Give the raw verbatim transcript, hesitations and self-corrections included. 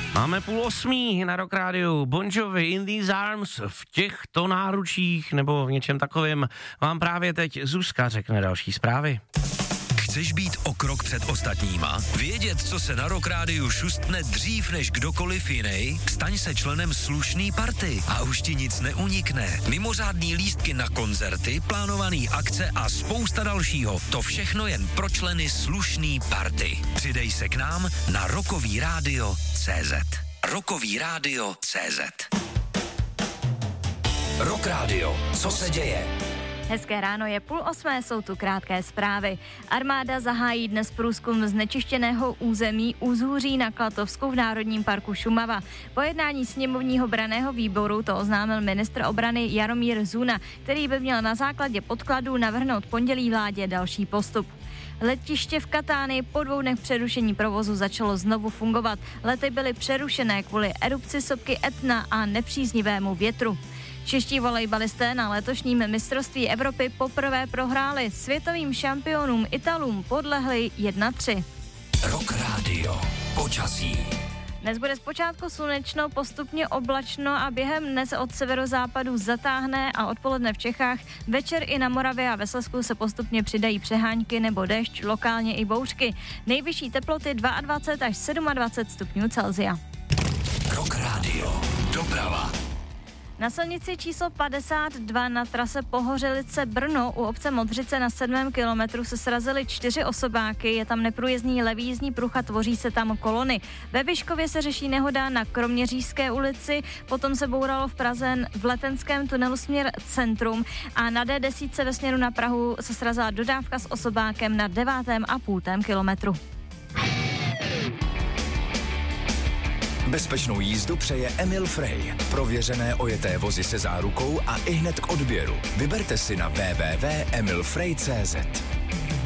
Máme půl osmí na Rock Rádiu. Bon Jovi, In These Arms, v těchto náručích nebo v něčem takovém vám právě teď Zuzka řekne další zprávy. Chceš být o krok před ostatníma? Vědět, co se na Rock Rádiu šustne dřív než kdokoliv jiný? Staň se členem slušný party a už ti nic neunikne. Mimořádný lístky na koncerty, plánovaný akce a spousta dalšího. To všechno jen pro členy slušný party. Přidej se k nám na Rockový rádio tečka cé zet. Rockový rádio tečka cé zet. Rock Radio. Co se děje? Hezké ráno, je půl osmé, jsou tu krátké zprávy. Armáda zahájí dnes průzkum znečištěného území Úzhůří na Klatovsku v Národním parku Šumava. Po jednání sněmovního branného výboru to oznámil ministr obrany Jaromír Zuna, který by měl na základě podkladů navrhnout pondělí vládě další postup. Letiště v Katánii po dvou dnech přerušení provozu začalo znovu fungovat. Lety byly přerušené kvůli erupci sopky Etna a nepříznivému větru. Čeští volejbalisté na letošním mistrovství Evropy poprvé prohráli, světovým šampionům Italům podlehli jedna tři. Rock Radio. Počasí. Dnes bude zpočátku slunečno, postupně oblačno a během dne se od severozápadu zatáhne a odpoledne v Čechách. Večer i na Moravě a ve Slezsku se postupně přidají přehánky nebo déšť, lokálně i bouřky. Nejvyšší teploty dvacet dva až dvacet sedm stupňů Celsia. Rock Radio. Doprava. Na silnici číslo padesát dva na trase Pohořelice Brno u obce Modřice na sedmém kilometru se srazily čtyři osobáky, je tam neprůjezdný levý jízdní pruh a tvoří se tam kolony. Ve Vyškově se řeší nehoda na Kroměřížské ulici, potom se bouralo v Praze v Letenském tunelu směr centrum a na dé deset ve směru na Prahu se srazila dodávka s osobákem na devátém a půltém kilometru. Bezpečnou jízdu přeje Emil Frey. Prověřené ojeté vozy se zárukou a ihned k odběru. Vyberte si na w w w tečka emil frey tečka cé zet.